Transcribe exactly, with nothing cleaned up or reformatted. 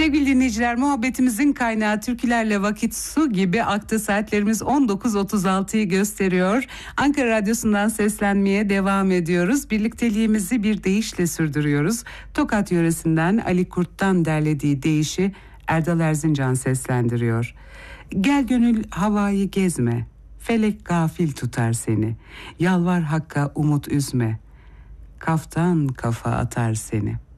Sevgili dinleyiciler, muhabbetimizin kaynağı türkülerle vakit su gibi aktı. Saatlerimiz on dokuz otuz altıyı gösteriyor. Ankara Radyosu'ndan seslenmeye devam ediyoruz. Birlikteliğimizi bir deyişle sürdürüyoruz. Tokat yöresinden Ali Kurt'tan derlediği deyişi Erdal Erzincan seslendiriyor. Gel gönül havayı gezme, felek gafil tutar seni. Yalvar Hakk'a umut üzme, kaftan kafa atar seni.